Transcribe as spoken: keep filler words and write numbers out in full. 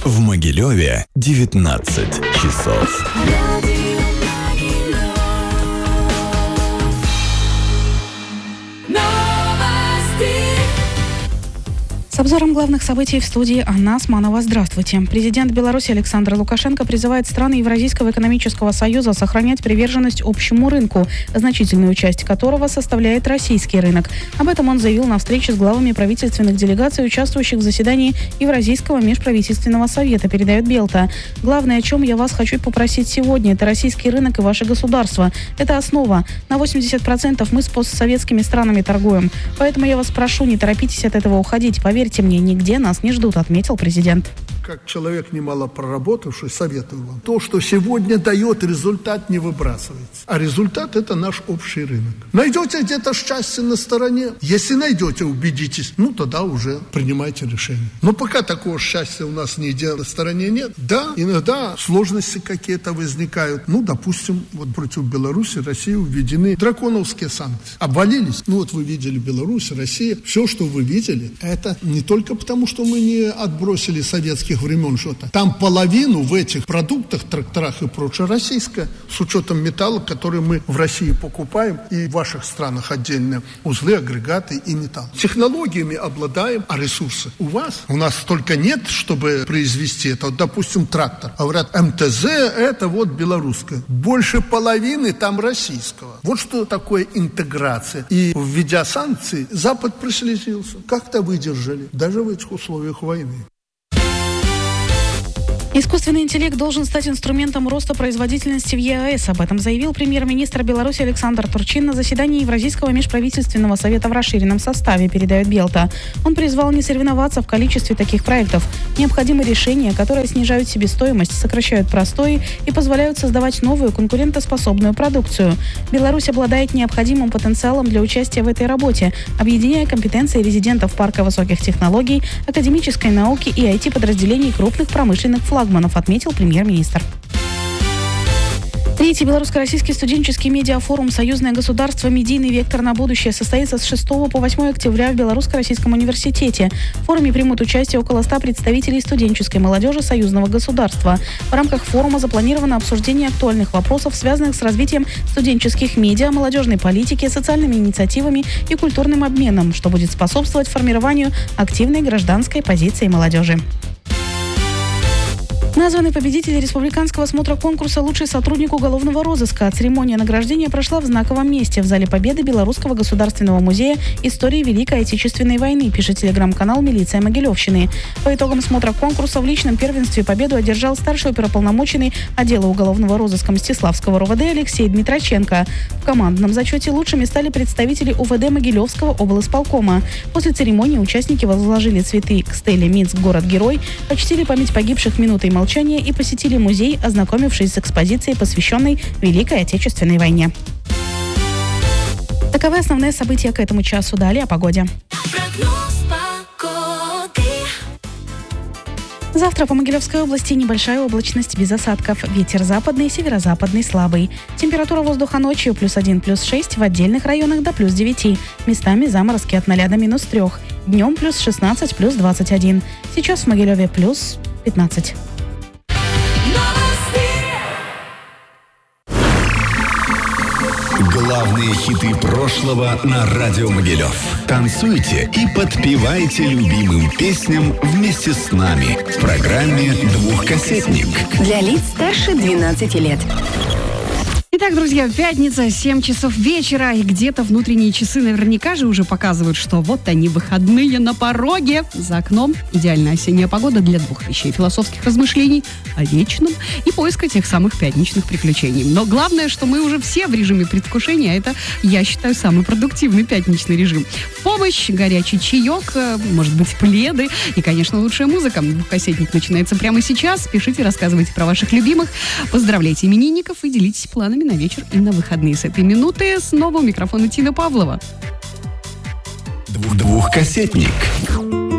В Могилеве девятнадцать часов. С обзором главных событий в студии Анна Османова. Здравствуйте. Президент Беларуси Александр Лукашенко призывает страны Евразийского экономического союза сохранять приверженность общему рынку, значительную часть которого составляет российский рынок. Об этом он заявил на встрече с главами правительственных делегаций, участвующих в заседании Евразийского межправительственного совета, передает Белта. Главное, о чем я вас хочу попросить сегодня, это российский рынок и ваше государство. Это основа. На восемьдесят процентов мы с постсоветскими странами торгуем. Поэтому я вас прошу, не торопитесь от этого уходить. Поверьте мне, нигде нас не ждут, отметил президент. Как человек, немало проработавший, советую вам. То, что сегодня дает результат, не выбрасывается. А результат – это наш общий рынок. Найдете где-то счастье на стороне? Если найдете, убедитесь, ну тогда уже принимайте решение. Но пока такого счастья у нас нигде на стороне нет. Да, иногда сложности какие-то возникают. Ну, допустим, вот против Беларуси, России введены драконовские санкции. Обвалились. Ну, вот вы видели Беларусь, Россия. Все, что вы видели, это не только потому, что мы не отбросили советских времен что-то. Там половину в этих продуктах, тракторах и прочее российское, с учетом металла, который мы в России покупаем, и в ваших странах отдельные узлы, агрегаты и металл. Технологиями обладаем, а ресурсы у вас? У нас столько нет, чтобы произвести это. Вот, допустим, трактор. А говорят, эм тэ зэ это вот белорусское. Больше половины там российского. Вот что такое интеграция. И введя санкции, Запад прослезился. Как-то выдержали, даже в этих условиях войны. Искусственный интеллект должен стать инструментом роста производительности в е а эс. Об этом заявил премьер-министр Беларуси Александр Турчин на заседании Евразийского межправительственного совета в расширенном составе, передает Белта. Он призвал не соревноваться в количестве таких проектов. Необходимы решения, которые снижают себестоимость, сокращают простои и позволяют создавать новую конкурентоспособную продукцию. Беларусь обладает необходимым потенциалом для участия в этой работе, объединяя компетенции резидентов парка высоких технологий, академической науки и ай ти-подразделений крупных промышленных флагманов. Отметил премьер-министр. Третий белорусско-российский студенческий медиафорум «Союзное государство. Медийный вектор на будущее» состоится с шестого по восьмое октября в Белорусско-Российском университете. В форуме примут участие около ста представителей студенческой молодежи союзного государства. В рамках форума запланировано обсуждение актуальных вопросов, связанных с развитием студенческих медиа, молодежной политики, социальными инициативами и культурным обменом, что будет способствовать формированию активной гражданской позиции молодежи. Названный победитель республиканского смотра конкурса «Лучший сотрудник уголовного розыска». Церемония награждения прошла в знаковом месте в зале Победы Белорусского государственного музея истории Великой Отечественной войны, пишет телеграм-канал «Милиция Могилевщины». По итогам смотра конкурса в личном первенстве победу одержал старший оперуполномоченный отдела уголовного розыска Мстиславского РОВД Алексей Дмитроченко. В командном зачете лучшими стали представители у вэ дэ Могилевского облисполкома. После церемонии участники возложили цветы к стеле «Минск. Город-герой», почтили память погибших минутой молчания и посетили музей, ознакомившись с экспозицией, посвященной Великой Отечественной войне. Таковы основные события к этому часу. Далее о погоде. Завтра по Могилевской области небольшая облачность без осадков. Ветер западный, северо-западный слабый. Температура воздуха ночью плюс один, плюс шесть, в отдельных районах до плюс девяти. Местами заморозки от ноля до минус трех. Днем плюс шестнадцать, плюс двадцать один. Сейчас в Могилеве плюс пятнадцать. Главные хиты прошлого на радио Могилев. Танцуйте и подпевайте любимым песням вместе с нами в программе «Двухкассетник». Для лиц старше двенадцати лет. Итак, друзья, пятница, семь часов вечера, и где-то внутренние часы наверняка же уже показывают, что вот они, выходные на пороге. За окном идеальная осенняя погода для двух вещей: философских размышлений о вечном и поиска тех самых пятничных приключений. Но главное, что мы уже все в режиме предвкушения, а это, я считаю, самый продуктивный пятничный режим. В помощь горячий чаек, может быть, пледы и, конечно, лучшая музыка. Двухкассетник начинается прямо сейчас. Пишите, рассказывайте про ваших любимых, поздравляйте именинников и делитесь планами на вечер и на выходные. С этой минуты снова у микрофона Тина Павлова. Двухкассетник.